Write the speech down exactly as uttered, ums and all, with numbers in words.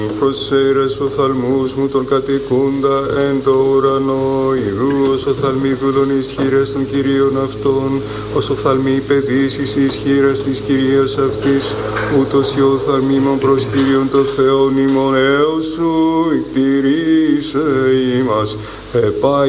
Προσέρες οφθαλμούς μου τον κατοικούντα εν το ουρανό, ιδού ως οφθαλμίδουλον ισχύρες των Κυρίων αυτών, ως οφθαλμοί παιδείς εις ισχύρες της Κυρίας αυτής, ούτως οι οφθαλμίμων προς Κύριον το Θεόν ημών έως σου κτηρίσε ημάς, επάγει